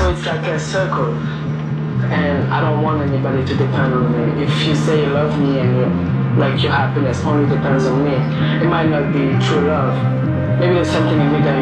So it's like a circle. And I don't want anybody to depend on me. If you say you love me and like your happiness only depends on me, it might not be true love. Maybe there's something in me that